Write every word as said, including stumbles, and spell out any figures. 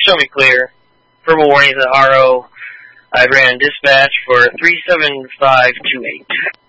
show me clear. Verbal warnings at R O. I ran dispatch for three seven five two eight.